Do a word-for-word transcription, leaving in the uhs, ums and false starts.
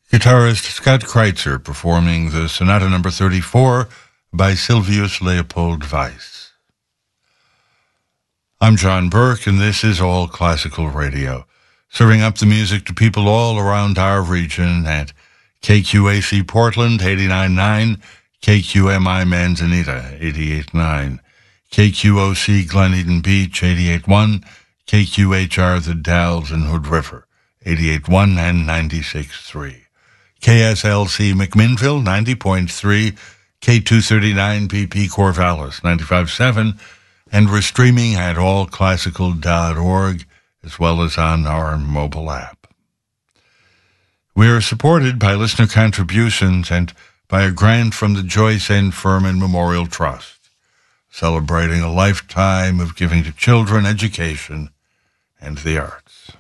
Guitarist Scott Kreitzer performing the Sonata number thirty-four by Silvius Leopold Weiss. I'm John Burke, and this is All Classical Radio, serving up the music to people all around our region at K Q A C Portland, eighty-nine point nine, K Q M I Manzanita, eighty-eight point nine, K Q O C Glen Eden Beach, eighty-eight point one, K Q H R The Dalles and Hood River, eighty-eight point one and ninety-six point three. K S L C McMinnville, ninety point three, K two thirty-nine P P Corvallis, ninety-five point seven, and we're streaming at all classical dot org as well as on our mobile app. We are supported by listener contributions and by a grant from the Joyce N. Furman Memorial Trust, celebrating a lifetime of giving to children, education, and the arts.